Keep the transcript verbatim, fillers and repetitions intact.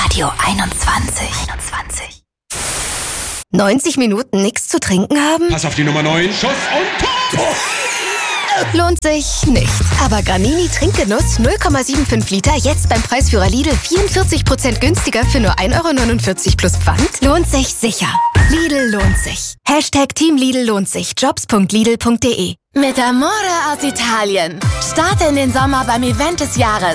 Radio einundzwanzig. einundzwanzig. neunzig Minuten nichts zu trinken haben? Pass auf die Nummer neun. Schuss und Tor! Lohnt sich nicht. Aber Granini Trinkgenuss null Komma fünfundsiebzig Liter jetzt beim Preisführer Lidl vierundvierzig Prozent günstiger für nur ein Euro neunundvierzig plus Pfand? Lohnt sich sicher. Lidl lohnt sich. Hashtag Team Lidl lohnt sich. Jobs punkt lidl punkt de. Mit Amore aus Italien. Starte in den Sommer beim Event des Jahres.